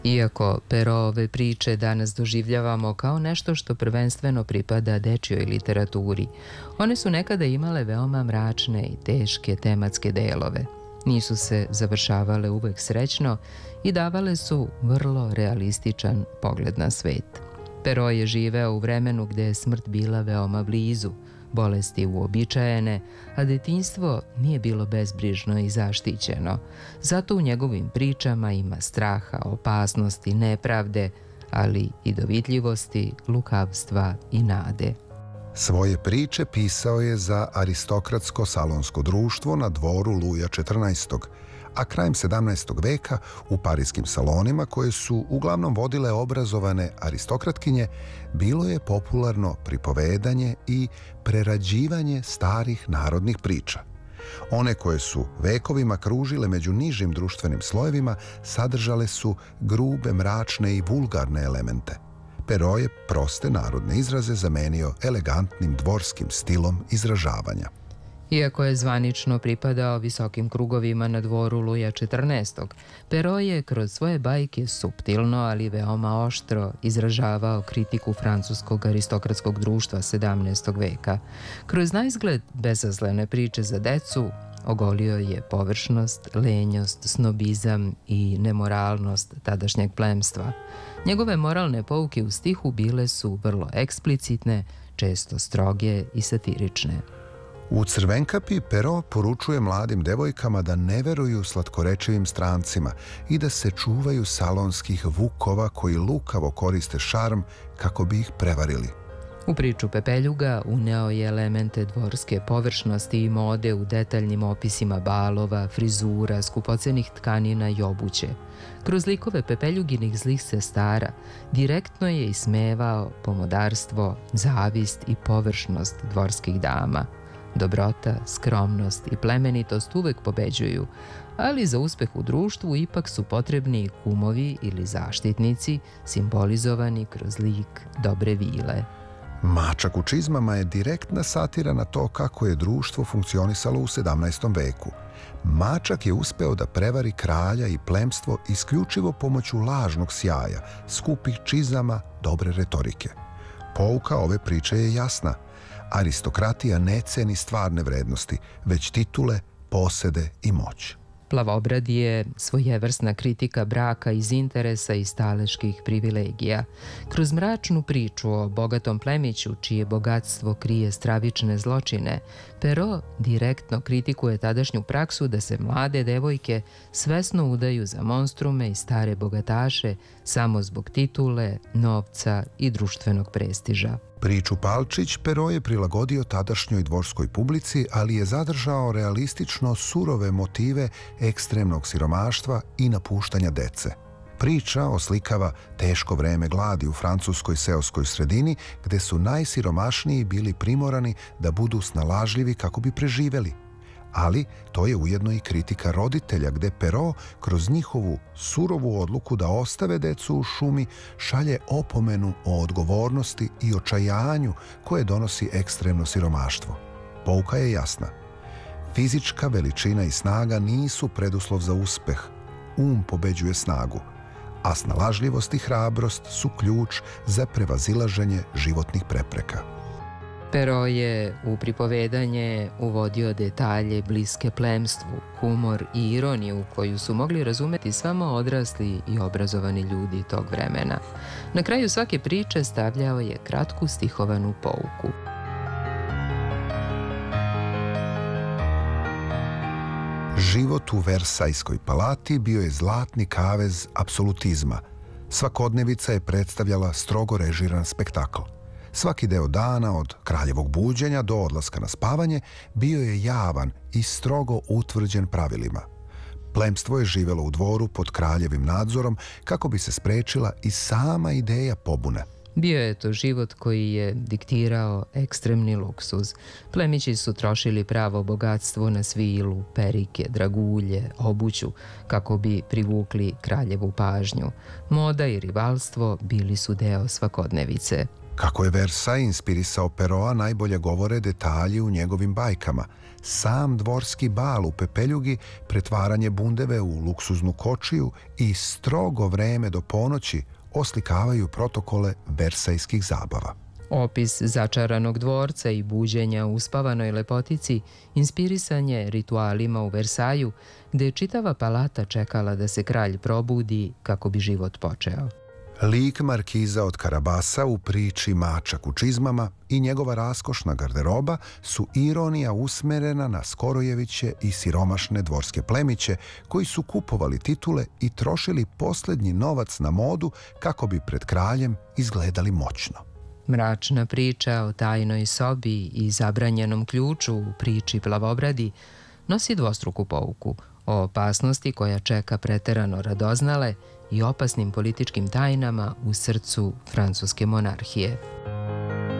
Iako Perove priče danas doživljavamo kao nešto što prvenstveno pripada dečjoj literaturi, one su nekada imale veoma mračne i teške tematske delove. Nisu se završavale uvek srećno i davale su vrlo realističan pogled na svet. Pero je živeo u vremenu gde je smrt bila veoma blizu, bolesti uobičajene, a detinjstvo nije bilo bezbrižno i zaštićeno. Zato u njegovim pričama ima straha, opasnosti, nepravde, ali i dovitljivosti, lukavstva i nade. Svoje priče pisao je za aristokratsko salonsko društvo na dvoru Luja XIV, a krajem 17. veka u parijskim salonima, koje su uglavnom vodile obrazovane aristokratkinje, bilo je popularno pripovedanje i prerađivanje starih narodnih priča. One koje su vekovima kružile među nižim društvenim slojevima sadržale su grube, mračne i vulgarne elemente. Pero je proste narodne izraze zamenio elegantnim dvorskim stilom izražavanja. Iako je zvanično pripadao visokim krugovima na dvoru Luja XIV, Pero je kroz svoje bajke suptilno, ali veoma oštro izražavao kritiku francuskog aristokratskog društva 17. veka. Kroz naizgled bezazlene priče za decu ogolio je površnost, lenjost, snobizam i nemoralnost tadašnjeg plemstva. Njegove moralne pouke u stihu bile su vrlo eksplicitne, često stroge i satirične. U Crvenkapi Pero poručuje mladim devojkama da ne veruju slatkorečivim strancima i da se čuvaju salonskih vukova koji lukavo koriste šarm kako bi ih prevarili. U priču Pepeljuga uneo je elemente dvorske površnosti i mode u detaljnim opisima balova, frizura, skupocenih tkanina i obuće. Kroz likove Pepeljuginih zlih sestara direktno je ismevao pomodarstvo, zavist i površnost dvorskih dama. Dobrota, skromnost i plemenitost uvek pobeđuju, ali za uspeh u društvu ipak su potrebni kumovi ili zaštitnici, simbolizovani kroz lik dobre vile. Mačak u čizmama je direktna satira na to kako je društvo funkcionisalo u 17. veku. Mačak je uspeo da prevari kralja i plemstvo isključivo pomoću lažnog sjaja, skupih čizama, dobre retorike. Pouka ove priče je jasna. Aristokratija ne ceni stvarne vrednosti, već titule, posede i moć. Plavobrad je svojevrsna kritika braka iz interesa i staleških privilegija. Kroz mračnu priču o bogatom plemiću, čije bogatstvo krije stravične zločine, Pero direktno kritikuje tadašnju praksu da se mlade devojke svesno udaju za monstrume i stare bogataše samo zbog titule, novca i društvenog prestiža. Priču Palčić Pero je prilagodio tadašnjoj dvorskoj publici, ali je zadržao realistično surove motive ekstremnog siromaštva i napuštanja dece. Priča oslikava teško vreme gladi u francuskoj seoskoj sredini, gde su najsiromašniji bili primorani da budu snalažljivi kako bi preživeli. Ali to je ujedno i kritika roditelja, gde Pero kroz njihovu surovu odluku da ostave decu u šumi šalje opomenu o odgovornosti i očajanju koje donosi ekstremno siromaštvo. Pouka je jasna. Fizička veličina i snaga nisu preduslov za uspeh. Pobeđuje snagu, a snalažljivost i hrabrost su ključ za prevazilaženje životnih prepreka. Pero je u pripovedanje uvodio detalje bliske plemstvu, humor i ironiju koju su mogli razumeti samo odrasli i obrazovani ljudi tog vremena. Na kraju svake priče stavljao je kratku stihovanu pouku. Život u Versajskoj palati bio je zlatni kavez apsolutizma. Svakodnevica je predstavljala strogo režiran spektakl. Svaki deo dana, od kraljevog buđenja do odlaska na spavanje, bio je javan i strogo utvrđen pravilima. Plemstvo je živelo u dvoru pod kraljevim nadzorom kako bi se sprečila i sama ideja pobune. Bio je to život koji je diktirao ekstremni luksuz. Plemići su trošili pravo bogatstvo na svilu, perike, dragulje, obuću, kako bi privukli kraljevu pažnju. Moda i rivalstvo bili su deo svakodnevice. Kako je Versaj inspirisao Peroa najbolje govore detalji u njegovim bajkama. Sam dvorski bal u Pepeljugi, pretvaranje bundeve u luksuznu kočiju i strogo vreme do ponoći oslikavaju protokole versajskih zabava. Opis začaranog dvorca i buđenja u uspavanoj lepotici inspirisan je ritualima u Versaju, gde je čitava palata čekala da se kralj probudi kako bi život počeo. Lik markiza od Karabasa u priči Mačak u čizmama i njegova raskošna garderoba su ironija usmerena na Skorojeviće i siromašne dvorske plemiće koji su kupovali titule i trošili posljednji novac na modu kako bi pred kraljem izgledali moćno. Mračna priča o tajnoj sobi i zabranjenom ključu u priči Plavobradi nosi dvostruku pouku o opasnosti koja čeka preterano radoznale i opasnim političkim tajnama u srcu francuske monarhije.